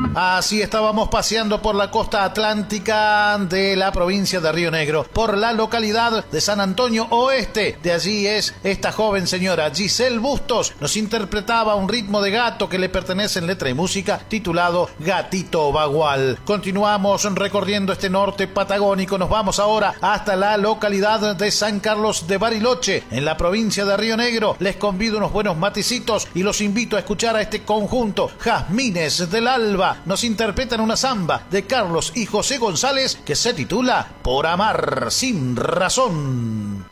Así estábamos paseando por la costa atlántica de la provincia de Río Negro, por la localidad de San Antonio Oeste. De allí es esta joven señora Giselle Bustos. Nos interpretaba un ritmo de gato que le pertenece en letra y música titulado Gatito Bagual. Continuamos recorriendo este norte patagónico. Nos vamos ahora hasta la localidad de San Carlos de Bariloche, en la provincia de Río Negro. Les convido unos buenos matecitos y los invito a escuchar a este conjunto Jazmines del Alba. Nos interpretan una samba de Carlos y José González que se titula Por amar sin razón.